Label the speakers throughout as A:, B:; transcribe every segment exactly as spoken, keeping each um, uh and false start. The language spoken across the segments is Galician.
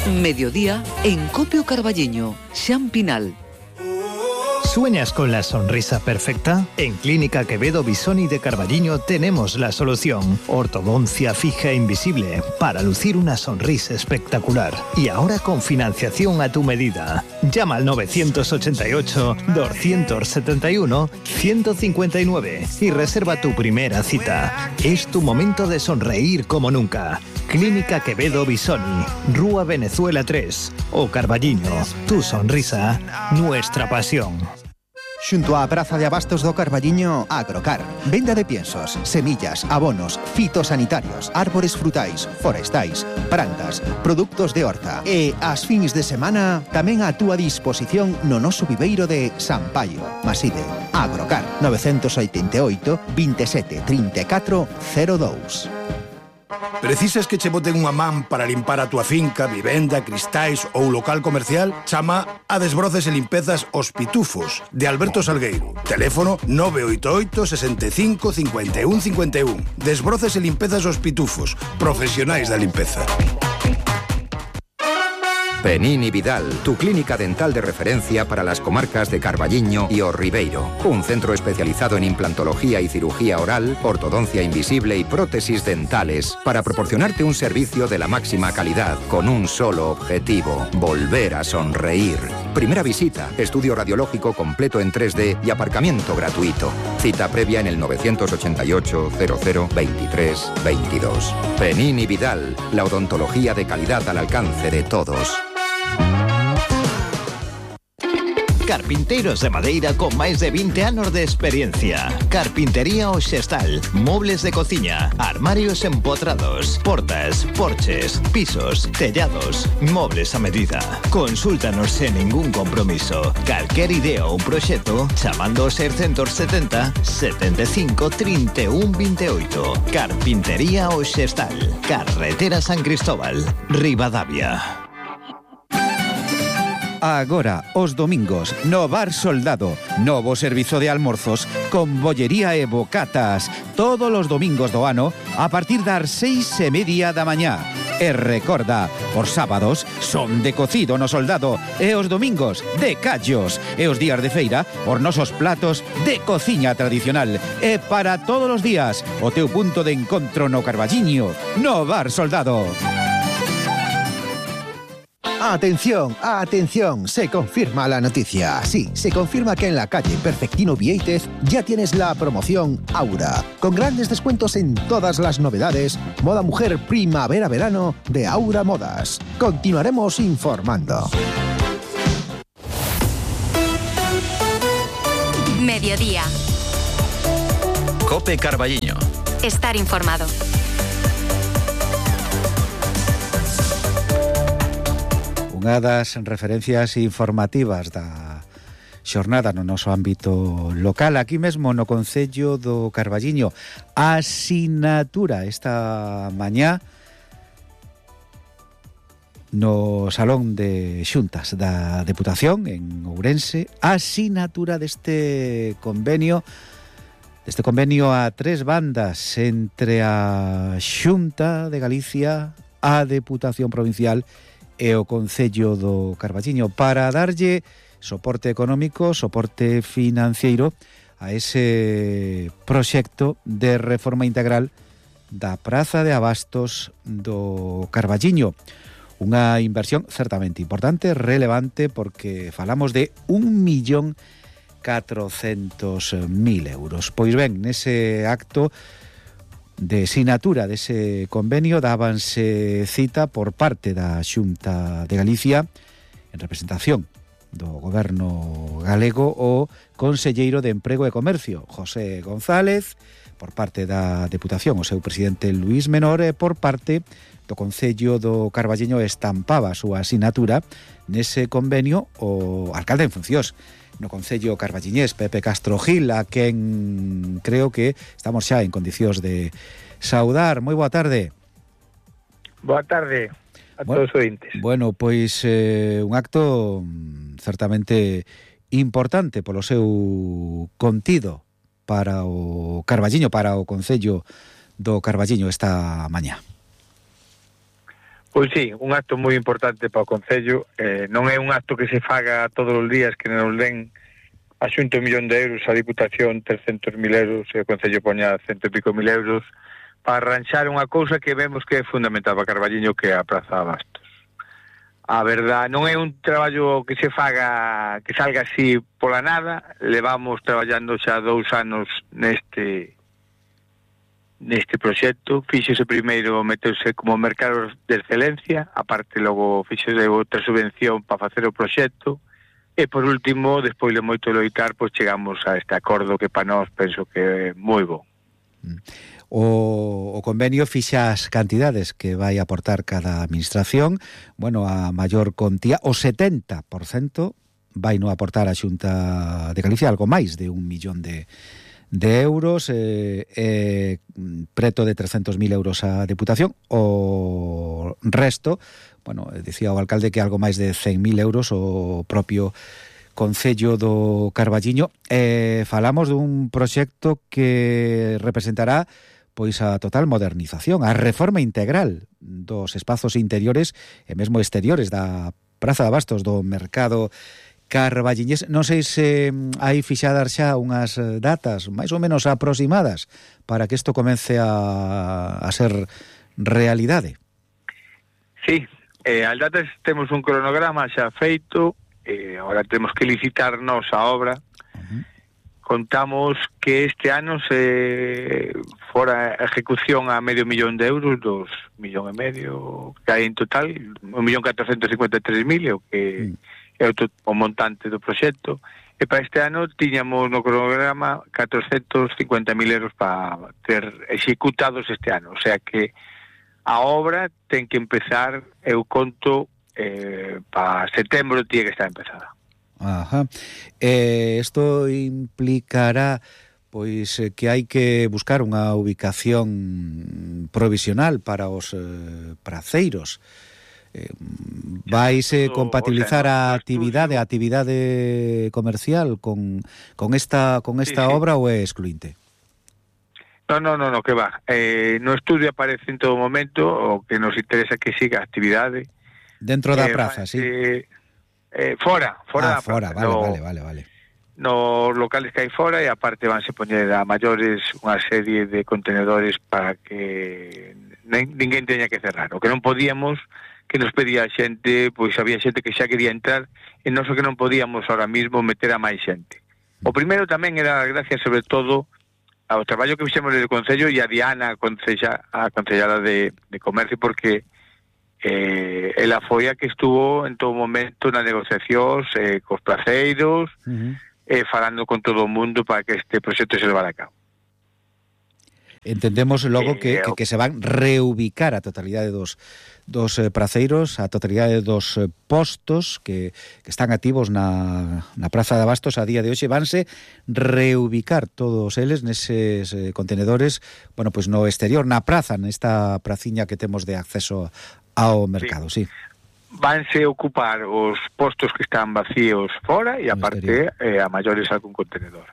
A: Mediodía en Copio Carballiño, Xan Pinal.
B: ¿Sueñas con la sonrisa perfecta? En Clínica Quevedo Bisoni de Carballiño tenemos la solución. Ortodoncia fija e invisible para lucir una sonrisa espectacular. Y ahora con financiación a tu medida. Llama al nueve ocho ocho, dos siete uno, uno cinco nueve y reserva tu primera cita. Es tu momento de sonreír como nunca. Clínica Quevedo Bisoni, Rúa Venezuela tres o Carballiño. Tu sonrisa, nuestra pasión.
C: Xunto á Praza de Abastos do Carballiño, Agrocar. Venda de piensos, semillas, abonos, fitosanitarios, árbores frutais, forestais, plantas, produtos de horta. E as fins de semana tamén a túa disposición no noso viveiro de Sampaio. Maside. Agrocar. nove oito oito, veintisiete, treinta y cuatro, cero dos.
D: Precisas que che boten unha man para limpar a túa finca, vivenda, cristais ou local comercial? Chama a Desbroces e Limpezas Os Pitufos, de Alberto Salgueiro. Teléfono nove oito oito, sesenta y cinco, cincuenta y uno, cincuenta y uno. Desbroces e Limpezas Os Pitufos, profesionais da limpeza.
E: Penini Vidal, tu clínica dental de referencia para las comarcas de Carballiño y O Ribeiro. Un centro especializado en implantología y cirugía oral, ortodoncia invisible y prótesis dentales para proporcionarte un servicio de la máxima calidad con un solo objetivo: volver a sonreír. Primera visita, estudio radiológico completo en tres D y aparcamiento gratuito. Cita previa en el nueve ocho ocho, cero cero, veintitrés, veintidós. Penini Vidal, la odontología de calidad al alcance de todos.
B: Carpinteiros de madeira con máis de vinte anos de experiencia. Carpintería Oxestal, muebles de cociña, armarios empotrados, portas, porches, pisos, tellados, mobles a medida. Consúltanos sen ningún compromiso. Calquer idea ou proxecto chamando ao seiscentos setenta, setenta y cinco, treinta y uno, veintiocho. Carpintería Oxestal, Carretera San Cristóbal, Ribadavia.
C: Agora, os domingos, no Bar Soldado, novo servizo de almorzos con bollería e bocatas, todos os domingos do ano a partir das seis e media da mañá. E recorda, os sábados son de cocido no Soldado e os domingos de callos e os días de feira os nosos platos de cociña tradicional. E para todos os días, o teu punto de encontro no Carballiño, no Bar Soldado. Atención, atención, se confirma la noticia. Sí, se confirma que en la calle Perfectino Viéitez ya tienes la promoción Aura, con grandes descuentos en todas las novedades, moda mujer primavera-verano de Aura Modas. Continuaremos informando.
F: Mediodía.
G: Cope Carballiño.
F: Estar informado.
C: Unha das referencias informativas da xornada no noso ámbito local, aquí mesmo no Concello do Carballiño. A sinatura esta mañá no Salón de Xuntas da Deputación en Ourense, a sinatura deste convenio deste convenio a tres bandas entre a Xunta de Galicia, a Deputación Provincial e o Concello do Carballiño para darlle soporte económico, soporte financiero a ese proxecto de reforma integral da Praza de Abastos do Carballiño. Unha inversión certamente importante, relevante, porque falamos de un millón catrocentos mil euros. Pois ben, nese acto de sinatura dese convenio dábanse cita por parte da Xunta de Galicia en representación do goberno galego o conselleiro de Emprego e Comercio, José González, por parte da Deputación o seu presidente Luís Menor, e por parte do Concello do Carballiño estampaba a súa sinatura nese convenio o alcalde en funcións no Concello carballiñés, Pepe Castro Gil, a quen creo que estamos xa en condicións de saudar. Moi boa tarde.
H: Boa tarde a
C: bueno,
H: todos os ointes.
C: Bueno, pois eh, un acto certamente importante polo seu contido para o Carballiño, para o Concello do Carballiño esta mañá.
H: Pois sí, un acto moi importante para o Concello. Eh, non é un acto que se faga todos os días, que nos den a Xunta un millón de euros, a Diputación trescentos mil euros, e o Concello poña cento e pico mil euros para arranxar unha cousa que vemos que é fundamental para Carballiño, que é a Praza de Abastos. A verdad, non é un traballo que se faga, que salga así pola nada. Levamos traballando xa dous anos neste neste proxecto. Fíxose primeiro meteuse como mercado de excelencia, aparte logo fíxose outra subvención para facer o proxecto, e por último, despois de moito loitar, pois chegamos a este acordo que para nós penso que é moi bo.
C: O, o convenio fixa as cantidades que vai aportar cada administración. Bueno, a maior contía, o setenta por cento vai no aportar a Xunta de Galicia, algo máis de un millón de de euros, eh, eh, preto de trescentos mil euros a Deputación. O resto, bueno, dicía o alcalde que algo máis de cen mil euros o propio Concello do Carballiño. Eh, falamos dun proxecto que representará pois a total modernización, a reforma integral dos espazos interiores e mesmo exteriores da Praza de Abastos do mercado carballiñés. Non sei se hai fixadas xa unhas datas máis ou menos aproximadas para que isto comece a, a ser realidade.
H: Sí, eh, as datas temos un cronograma xa feito, eh, agora temos que licitarnos a obra. Uh-huh. Contamos que este ano se fora a ejecución a medio millón de euros, dos millón e medio que hai en total, un millón catrocentos cincuenta e tres mil, o que... Uh-huh. é o, o montante do proxecto, e para este ano tiñamos no cronograma catrocentos cincuenta mil euros para ter executados este ano, o sea que a obra ten que empezar, eu conto, eh, para setembro tiene que estar empezada.
C: Ajá. Eh, isto implicará pois eh, que hai que buscar unha ubicación provisional para os eh, praceiros. Eh, vaise compatibilizar a actividade, a actividade comercial con con esta con esta sí, sí. obra ou é excluinte?
H: No, no, no, no, que va. Eh, no estudio aparece en todo momento o que nos interesa que siga a actividade
C: dentro da
H: eh,
C: praza, sí.
H: Eh, eh, fora,
C: ah,
H: fora da
C: fora,
H: praza.
C: vale,
H: no,
C: vale, vale, vale.
H: Nos locales que hai fora, e aparte vanse poñer a maiores unha serie de contenedores para que ninguén teña que cerrar. O que non podíamos, que nos pedía a xente, pois había xente que xa quería entrar, e non so que non podíamos ahora mismo meter a máis xente. O primeiro tamén era gracias sobre todo ao traballo que fixemos desde o Concello e a Diana, a, concella, a concellada de, de Comercio, porque eh, ela foi a que estuvo en todo momento nas negociacións eh, cos placeiros, uh-huh. eh, falando con todo o mundo para que este proxecto se levara a cabo.
C: Entendemos logo que, que, que se van reubicar a totalidade dos, dos eh, praceiros, a totalidade dos eh, postos que, que están activos na, na Praza de Abastos a día de hoxe, vanse reubicar todos eles neses eh, contenedores, bueno, pois pues no exterior, na praza, nesta praciña que temos de acceso ao mercado, sí. sí.
H: Vanse ocupar os postos que están vacíos fora e aparte eh, a maiores algún contenedor.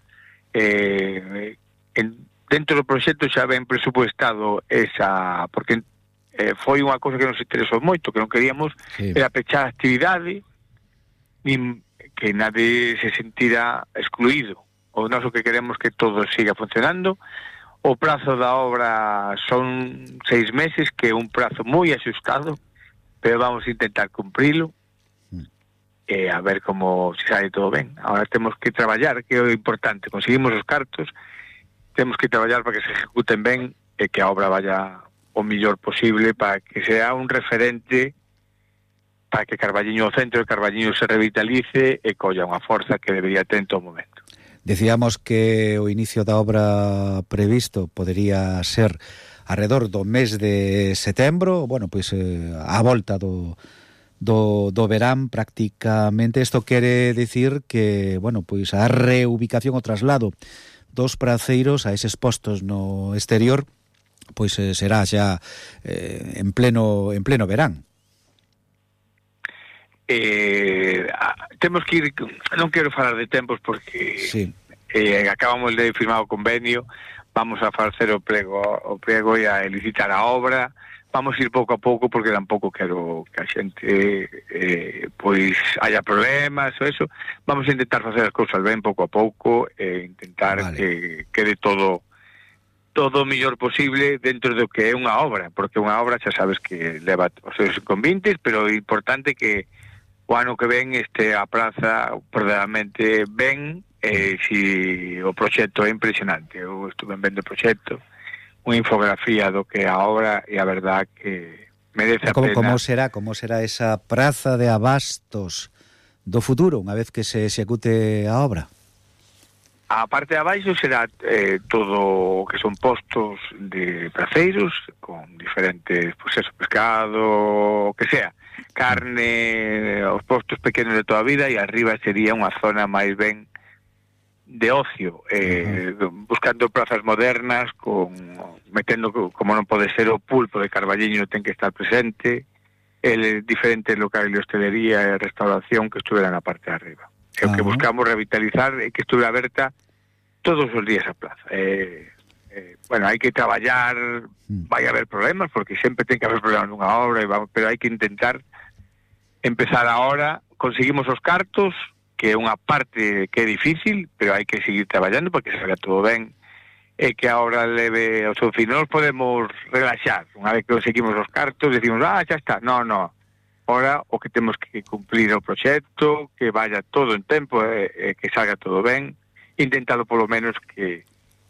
H: Eh, en dentro do proxecto xa ben presupuestado esa, porque eh, foi unha cousa que nos interesou moito, que non queríamos, sí. era pechar a actividade, nin que nadie se sentira excluído. O noso que queremos que todo siga funcionando. O prazo da obra son seis meses, que é un prazo moi axustado, pero vamos a intentar cumprilo, mm. e a ver como se sale todo ben. Ahora temos que traballar, que é o importante, conseguimos os cartos, temos que traballar para que se ejecuten ben e que a obra vaya o millor posible para que sea un referente para que Carballiño, o centro de Carballiño se revitalice e colla unha forza que debería ter en todo momento.
C: Decíamos que o inicio da obra previsto podería ser alrededor do mes de setembro, bueno, pois eh, a volta do do, do verán prácticamente. Isto quere decir que, bueno, pois a reubicación, o traslado dos praceiros a eses postos no exterior, pois eh, será xa eh, en pleno en pleno verán.
H: Eh, temos que ir, non quero falar de tempos porque sí. eh, acabamos de firmar o convenio, vamos a facer o prego, o prego e a licitar a obra, vamos ir pouco a pouco, porque tampouco quero que a xente eh, pois haya problemas ou eso. Vamos a intentar facer as cousas ben pouco a pouco e intentar vale. que quede todo todo o mellor posible dentro do que é unha obra, porque unha obra xa sabes que leva os seus inconvenientes, pero é importante que o ano que ven este a praza verdadeiramente ben, e si o proxecto é impresionante. Eu estuve vendo o proxecto, unha infografía do que é a obra, e a verdad que merece a
C: como,
H: pena.
C: Como será, como será esa praza de abastos do futuro, unha vez que se execute a obra?
H: A parte de abaixo será eh, todo o que son postos de praceiros, con diferentes, pues eso, pescado, o que sea, carne, os postos pequenos de toda a vida, e arriba sería unha zona máis ben de ocio, eh, uh-huh. buscando plazas modernas, con metendo, como non pode ser, o pulpo de Carballiño ten que estar presente, el diferentes locales de hostelería e restauración que estuveran na parte de arriba. Uh-huh. O que buscamos revitalizar é que estuve aberta todos os días a plaza. Eh, eh, bueno, hai que traballar, uh-huh. vai haber problemas, porque sempre ten que haber problemas nunha obra, e vamos, pero hai que intentar empezar ahora. Conseguimos os cartos, que é unha parte que é difícil, pero hai que seguir traballando para que salga todo ben, e que ahora leve ao seu fin. Non nos podemos relaxar. Unha vez que conseguimos os cartos, decimos, ah, xa está. No, no. Ahora o que temos que cumplir o proxecto, que vaya todo en tempo, e, e que salga todo ben, intentalo polo menos que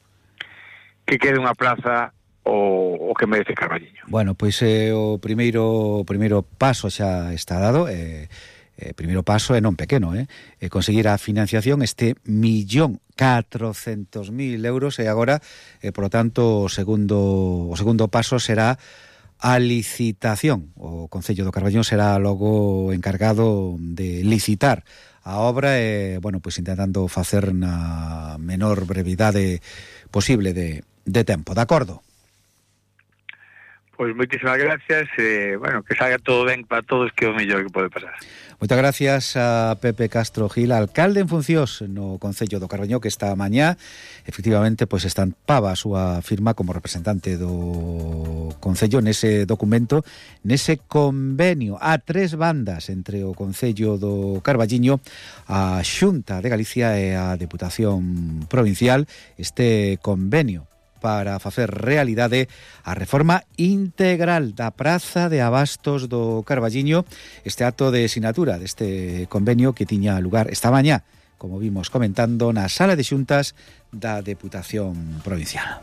H: que quede unha plaza o, o que merece Carballiño.
C: Bueno, pois eh, o primeiro o primeiro paso xa está dado, eh, Eh, primeiro paso é non pequeno, eh? eh conseguir a financiación, este millón catrocentos mil euros, e agora, eh, por lo tanto, o segundo o segundo paso será a licitación. O Concello do Carballiño será logo encargado de licitar a obra, e, eh, bueno, pois intentando facer na menor brevidade posible de, de tempo, de acordo?
H: Pois moitísimas gracias, eh, bueno, que salga todo ben para todos, que é o mellor que pode pasar.
C: Moitas gracias a Pepe Castro Gil, alcalde en funcións no Concello do Carballiño, que esta mañá efectivamente pois estampaba a súa firma como representante do Concello nese documento, nese convenio a tres bandas entre o Concello do Carballiño, a Xunta de Galicia e a Deputación Provincial, este convenio para facer realidade a reforma integral da Praza de Abastos do Carballiño. Este acto de sinatura deste convenio que tiña lugar esta mañá, como vimos comentando, na Sala de Xuntas da Deputación Provincial.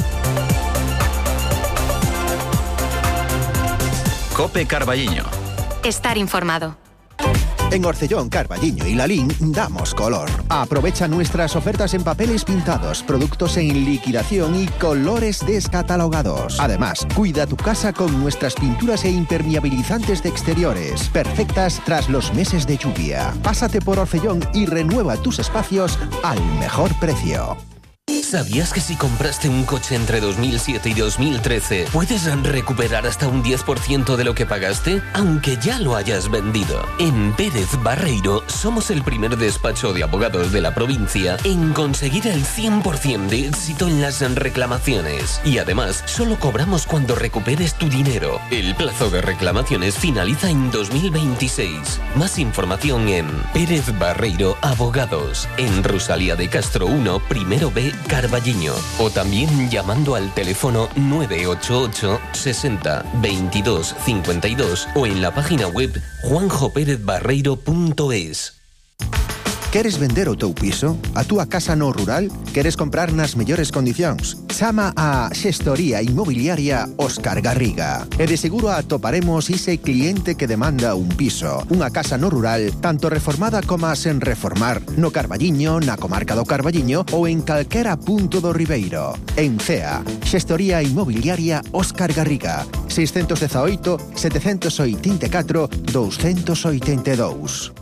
G: COPE Carballiño.
F: Estar informado.
I: En Orcellón, Carballiño y Lalín damos color. Aprovecha nuestras ofertas en papeles pintados, productos en liquidación y colores descatalogados. Además, cuida tu casa con nuestras pinturas e impermeabilizantes de exteriores, perfectas tras los meses de lluvia. Pásate por Orcellón y renueva tus espacios al mejor precio.
J: ¿Sabías que si compraste un coche entre dos mil siete y dos mil trece puedes recuperar hasta un diez por ciento de lo que pagaste, aunque ya lo hayas vendido? En Pérez Barreiro somos el primer despacho de abogados de la provincia en conseguir el cien por ciento de éxito en las reclamaciones. Y además, solo cobramos cuando recuperes tu dinero. El plazo de reclamaciones finaliza en dos mil veintiséis. Más información en Pérez Barreiro Abogados, en Rosalía de Castro uno, primero B, Carballiño, o también llamando al teléfono nueve ocho ocho sesenta veintidós cincuenta y dos o en la página web juanjo pérez barreiro punto es.
I: Queres vender o teu piso? A túa casa no rural? Queres comprar nas mellores condicións? Chama a Xestoría Inmobiliaria Óscar Garriga. E de seguro atoparemos ese cliente que demanda un piso, unha casa no rural, tanto reformada como sen reformar, no Carballiño, na comarca do Carballiño ou en calquera punto do Ribeiro. En Cea, Xestoría Inmobiliaria Óscar Garriga, seiscentos dezaoito, setecentos oitenta e catro, douscentos oitenta e dous.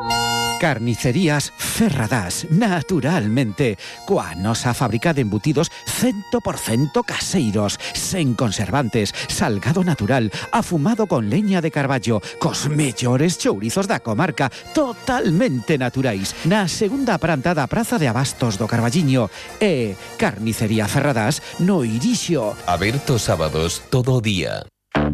C: Carnicerías Ferradás, naturalmente, coa nosa fábrica de embutidos cen por cento caseiros, sen conservantes, salgado natural, afumado con leña de carballo, cos mellores chourizos da comarca, totalmente naturais, na segunda planta da Praza de Abastos do Carballiño, e Carnicería Ferradás no Irixo.
J: Aberto sábados todo o día.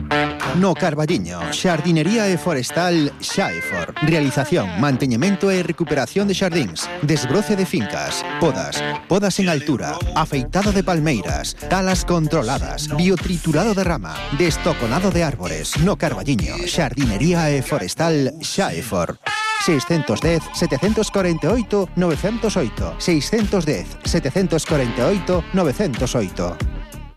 I: No Carballiño, xardinería e forestal Xaefor. Realización, manteñemento e recuperación de xardíns, desbroce de fincas, podas, podas en altura, afeitado de palmeiras, talas controladas, biotriturado de rama, destoconado de árbores. No Carballiño, xardinería e forestal Xaefor. seiscentos dez, setecientos cuarenta y ocho, novecientos ocho. seiscentos dez, setecientos cuarenta y ocho, novecientos ocho.